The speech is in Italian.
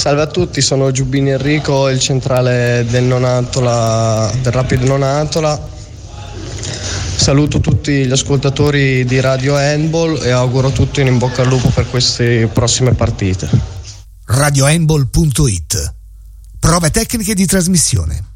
Salve a tutti, sono Giubbini Enrico, il centrale del Rapid Nonantola. Saluto tutti gli ascoltatori di Radio Handball e auguro tutti un in bocca al lupo per queste prossime partite. radiohandball.it. Prove tecniche di trasmissione.